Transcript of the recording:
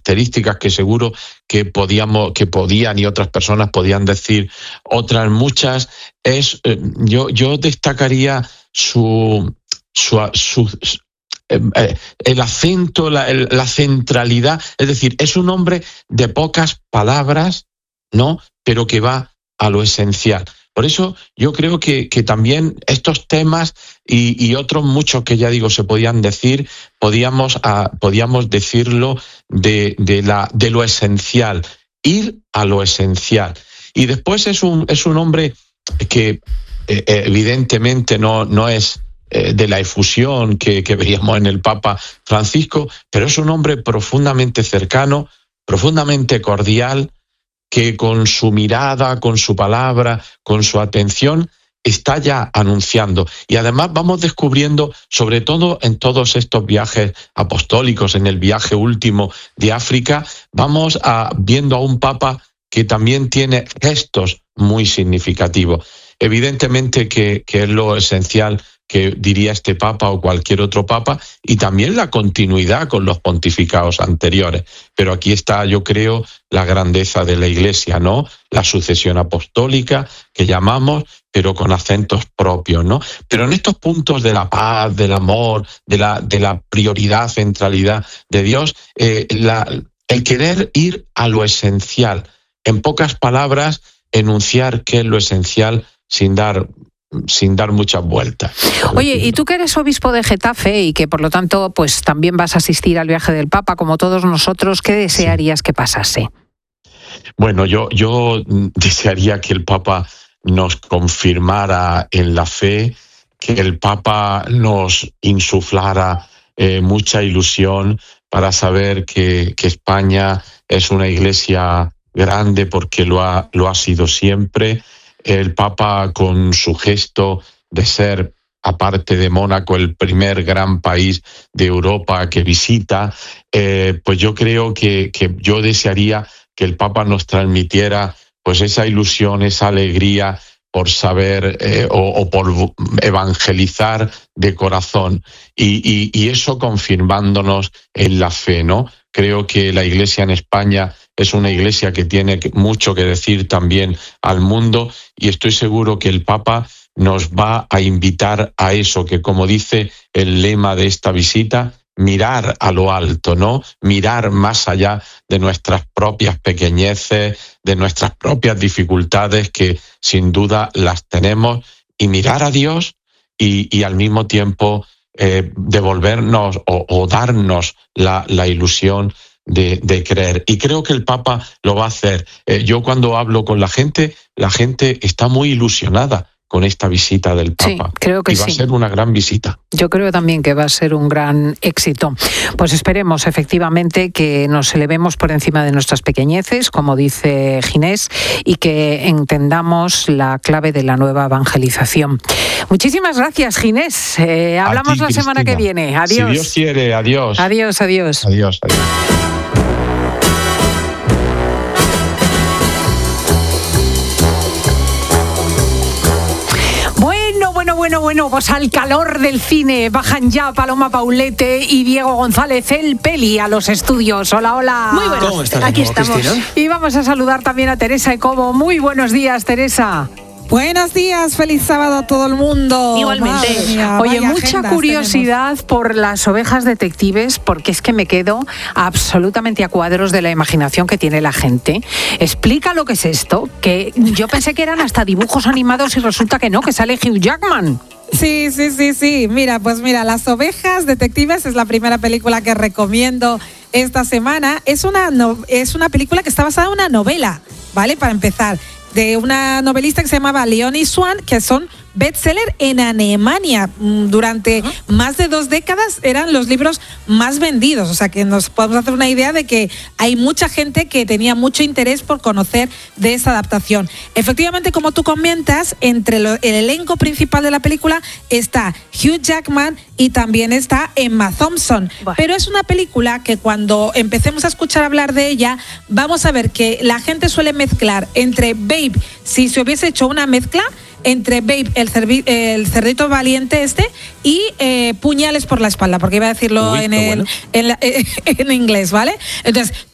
características que seguro que podían y otras personas podían decir otras muchas, yo destacaría el acento, la centralidad, es decir, es un hombre de pocas palabras, ¿no? Pero que va a lo esencial. Por eso yo creo que también estos temas y otros muchos que ya digo se podían decir, podíamos decirlo de lo esencial, ir a lo esencial. Y después es un hombre que evidentemente no es de la efusión que veíamos en el Papa Francisco, pero es un hombre profundamente cercano, profundamente cordial, que con su mirada, con su palabra, con su atención, está ya anunciando. Y además vamos descubriendo, sobre todo en todos estos viajes apostólicos, en el viaje último de África, vamos viendo a un Papa que también tiene gestos muy significativos. Evidentemente que es lo esencial que diría este Papa o cualquier otro Papa, y también la continuidad con los pontificados anteriores. Pero aquí está, yo creo, la grandeza de la Iglesia, ¿no? La sucesión apostólica, que llamamos, pero con acentos propios, ¿no? Pero en estos puntos de la paz, del amor, de la prioridad, centralidad de Dios, el querer ir a lo esencial, en pocas palabras, enunciar qué es lo esencial sin dar muchas vueltas. Oye, y tú que eres obispo de Getafe y que por lo tanto pues también vas a asistir al viaje del Papa como todos nosotros, ¿qué desearías que pasase? Bueno, yo desearía que el Papa nos confirmara en la fe, que el Papa nos insuflara mucha ilusión para saber que España es una iglesia grande porque lo ha sido siempre. El Papa, con su gesto de ser, aparte de Mónaco, el primer gran país de Europa que visita, pues yo creo que yo desearía que el Papa nos transmitiera pues esa ilusión, esa alegría por saber o por evangelizar de corazón y eso confirmándonos en la fe, ¿no? Creo que la Iglesia en España es una iglesia que tiene mucho que decir también al mundo y estoy seguro que el Papa nos va a invitar a eso, que como dice el lema de esta visita, mirar a lo alto, ¿no? Mirar más allá de nuestras propias pequeñeces, de nuestras propias dificultades, que sin duda las tenemos, y mirar a Dios y al mismo tiempo devolvernos o darnos la ilusión de creer. Y creo que el Papa lo va a hacer. Yo cuando hablo con la gente está muy ilusionada con esta visita del Papa. Sí, creo que y va a ser una gran visita. Yo creo también que va a ser un gran éxito. Pues esperemos efectivamente que nos elevemos por encima de nuestras pequeñeces, como dice Ginés, y que entendamos la clave de la nueva evangelización. Muchísimas gracias, Ginés. Hablamos la semana que viene. Adiós. Si Dios quiere, adiós. Adiós, adiós. Adiós, adiós. Bueno, pues al calor del cine bajan ya Paloma Paulete y Diego González el Peli a los estudios. Hola. Muy buenas. ¿Cómo estás? Aquí estamos. Cristina? Y vamos a saludar también a Teresa Ecobo. Muy buenos días, Teresa. Buenos días, feliz sábado a todo el mundo. Igualmente. Mía, oye, mucha curiosidad tenemos por las ovejas detectives, porque es que me quedo absolutamente a cuadros de la imaginación que tiene la gente. Explica lo que es esto, que yo pensé que eran hasta dibujos animados y resulta que no, que sale Hugh Jackman. Sí. Mira, Las ovejas detectives es la primera película que recomiendo esta semana. Es una película que está basada en una novela, ¿vale? Para empezar, de una novelista que se llamaba Leonie Swan, que son bestseller en Alemania. Durante más de 2 décadas eran los libros más vendidos, o sea que nos podemos hacer una idea de que hay mucha gente que tenía mucho interés por conocer de esa adaptación. Efectivamente, como tú comentas, entre el elenco principal de la película está Hugh Jackman y también está Emma Thompson. Bueno. Pero es una película que cuando empecemos a escuchar hablar de ella, vamos a ver que la gente suele mezclar entre Babe, si se hubiese hecho una mezcla entre Babe, el cerdito valiente y Puñales por la espalda, porque iba a decirlo en inglés, ¿vale? Entonces,